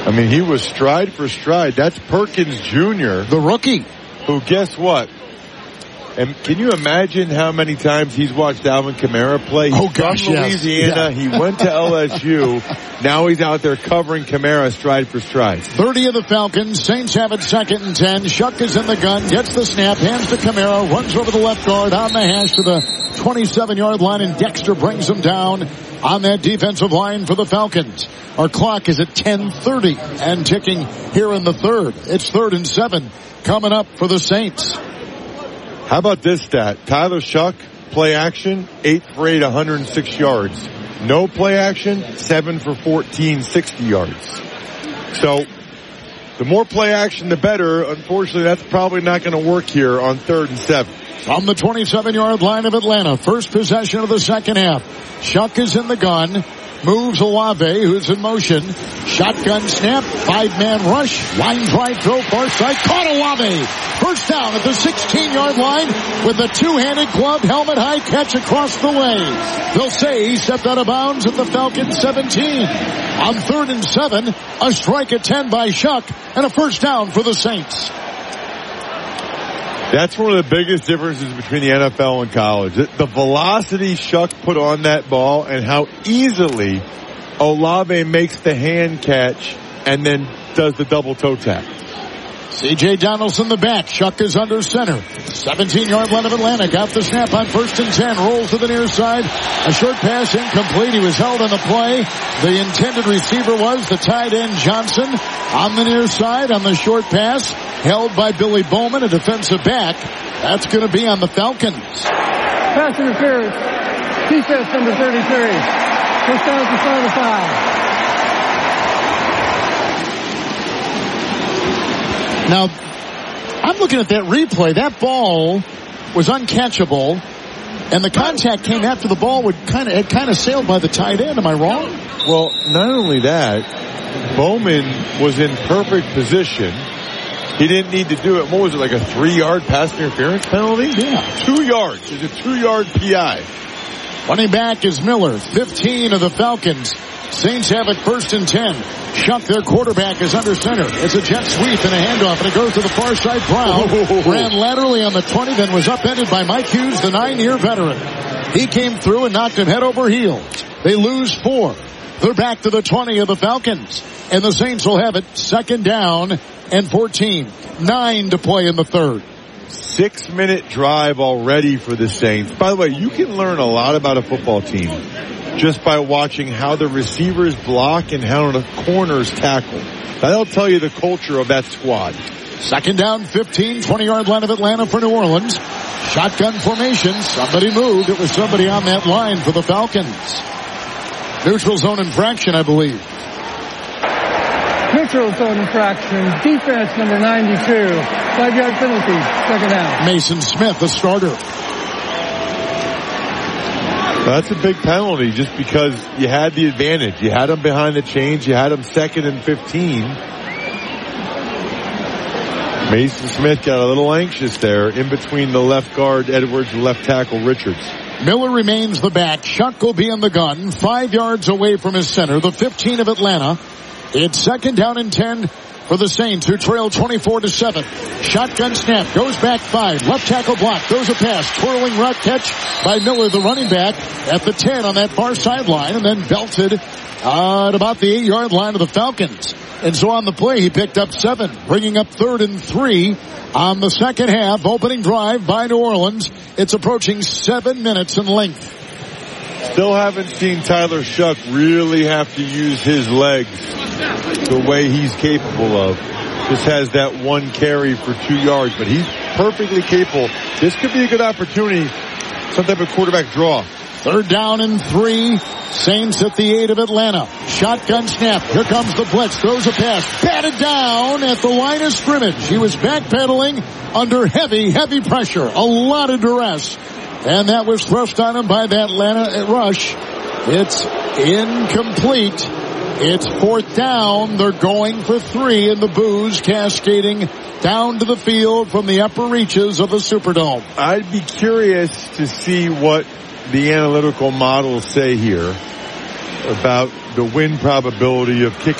I mean, he was stride for stride. That's Perkins Jr., the rookie, who, guess what? And can you imagine how many times he's watched Alvin Kamara play? He's from Louisiana. Yes. He went to LSU. Now he's out there covering Kamara stride for stride. 30 of the Falcons. Saints have it 2nd and 10. Shuck is in the gun, gets the snap, hands to Kamara, runs over the left guard on the hash to the 27-yard line, and Dexter brings him down on that defensive line for the Falcons. Our clock is at 10:30 and ticking here in the third. It's 3rd and 7 coming up for the Saints. How about this stat? Tyler Shuck, play action, 8 for 8, 106 yards. No play action, 7 for 14, 60 yards. So, the more play action, the better. Unfortunately, that's probably not going to work here on 3rd and 7. From the 27-yard line of Atlanta, first possession of the second half. Shuck is in the gun. Moves Olave, who's in motion. Shotgun snap, 5-man rush, line drive throw, far side, caught Olave. First down at the 16-yard line with a two-handed glove, helmet high catch across the way. They'll say he stepped out of bounds at the Falcons 17. On 3rd and 7, a strike at 10 by Shuck and a first down for the Saints. That's one of the biggest differences between the NFL and college. The velocity Shuck put on that ball and how easily Olave makes the hand catch and then does the double toe tap. C.J. Donaldson the back. Shuck is under center. 17-yard line of Atlanta. Got the snap on 1st and 10. Rolls to the near side. A short pass incomplete. He was held on the play. The intended receiver was the tight end Johnson. On the near side on the short pass. Held by Billy Bowman, a defensive back. That's going to be on the Falcons. Pass interference. Defense number 33. First down to start of 5. Now, I'm looking at that replay. That ball was uncatchable, and the contact came after the ball had kind of sailed by the tight end. Am I wrong? Well, not only that, Bowman was in perfect position. He didn't need to do it. What was it, like a 3-yard pass interference penalty? Yeah. 2 yards. It's a 2-yard PI. Running back is Miller, 15 of the Falcons. Saints have it 1st and 10. Shuck, their quarterback, is under center. It's a jet sweep and a handoff, and it goes to the far side. Brown ran laterally on the 20, then was upended by Mike Hughes, the 9-year veteran. He came through and knocked him head over heels. They lose 4. They're back to the 20 of the Falcons, and the Saints will have it 2nd down and 14. 9 to play in the third. 6-minute drive already for the Saints. By the way, you can learn a lot about a football team just by watching how the receivers block and how the corners tackle. That'll tell you the culture of that squad. 2nd down, 15, 20-yard line of Atlanta for New Orleans. Shotgun formation. Somebody moved. It was somebody on that line for the Falcons. Neutral zone infraction, I believe. Neutral zone infraction. Defense number 92. 5-yard penalty. 2nd down. Mason Smith, the starter. That's a big penalty just because you had the advantage. You had them behind the chains. You had them 2nd and 15. Mason Smith got a little anxious there in between the left guard Edwards and left tackle Richards. Miller remains the back. Shuck will be in the gun, 5 yards away from his center, the 15 of Atlanta. It's 2nd down and 10 for the Saints, who trail 24-7. Shotgun snap, goes back 5. Left tackle block, throws a pass. Twirling route catch by Miller, the running back, at the 10 on that far sideline, and then belted at about the 8-yard line of the Falcons. And so on the play, he picked up 7, bringing up 3rd and 3 on the second half. Opening drive by New Orleans. It's approaching 7 minutes in length. Still haven't seen Tyler Shuck really have to use his legs the way he's capable of. Just has that 1 carry for 2 yards, but he's perfectly capable. This could be a good opportunity, some type of quarterback draw. 3rd down and 3. Saints at the 8 of Atlanta. Shotgun snap. Here comes the blitz. Throws a pass. Batted down at the line of scrimmage. He was backpedaling under heavy pressure. A lot of duress. And that was thrust on him by that Atlanta rush. It's incomplete. It's 4th down. They're going for 3, and the boos cascading down to the field from the upper reaches of the Superdome. I'd be curious to see what the analytical models say here about the win probability of kicking